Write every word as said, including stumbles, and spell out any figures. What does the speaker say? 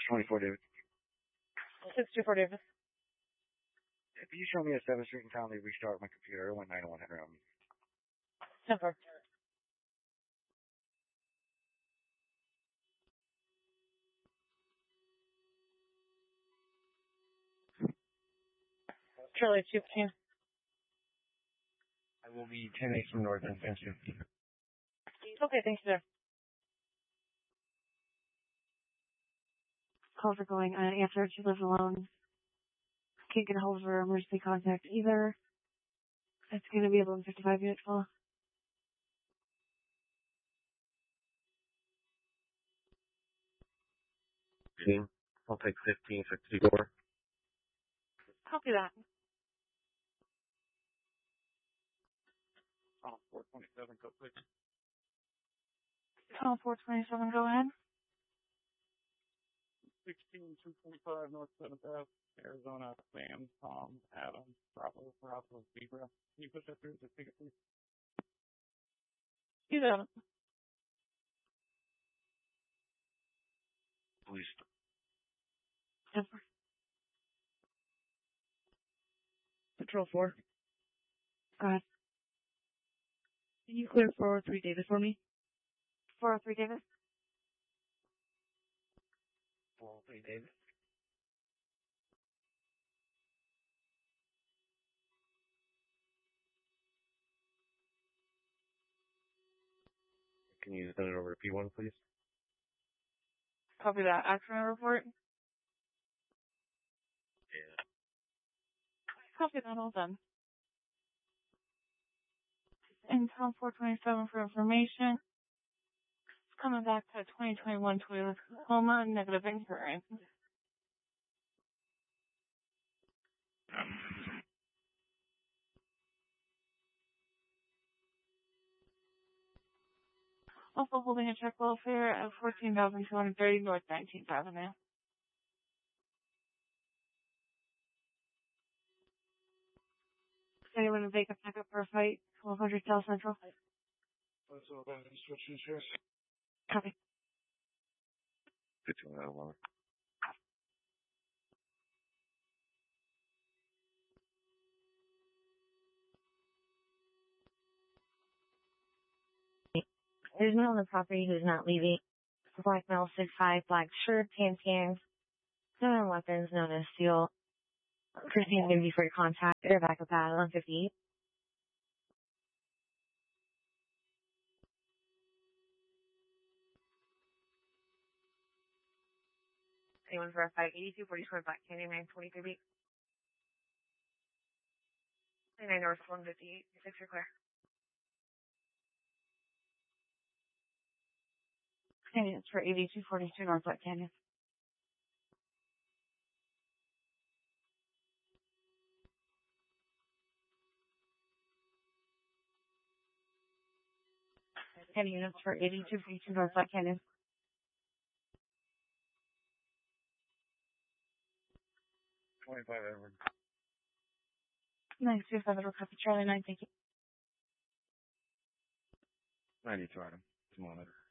twenty-four, David. six two four, David. If you show me a seventh Street and tell me to restart my computer, I want nine oh one hundred on me. ten four. Charlie two fifteen. I will be ten eight from North and thank you. Okay, thanks, sir. Calls are going unanswered. She lives alone. Can't get a hold of her emergency contact either. It's going to be a eleven fifty-five unit call. I'll take fifteen sixty-four. Copy that. Oh, four twenty-seven, go quick. Call four twenty-seven, go ahead. sixteen two forty-five North seventh Avenue, Arizona, Sam, Tom, Adam, Bravo, Bravo, Zebra. Can you push that through the ticket, please? You got it. Please. ten four. Patrol four. Go ahead. Can you clear four oh three David for me? four oh three, David. four oh three, David. Can you send it over to P one, please? Copy that. Accident report. Yeah. Copy that, all done. And Tom four twenty-seven for information. It's coming back to twenty twenty-one Toyota Tacoma, negative insurance. Also holding a check welfare at fourteen thousand two hundred thirty North nineteenth Avenue. Anyone to make a pickup for a fight? twelve hundred South Central. Let's go ahead and switch insurance. Copy. fifteen oh one. There's no one on the property who's not leaving. Black male, six five, black shirt, tan skins, no weapons known as steel. Proceeding maybe for your contact. They're back up at eleven fifty-eight. Anyone for a five eighty-two, forty-four Black Canyon, nine twenty-three B. nine North, one fifty-eight. six, you're clear. Canyon for eighty-two forty-two North Black Canyon. ten units for eighty-two forty-two North Black Canyon. twenty-five Edward. nine two five, copy Charlie nine, thank you. ninety-two item. Monitor.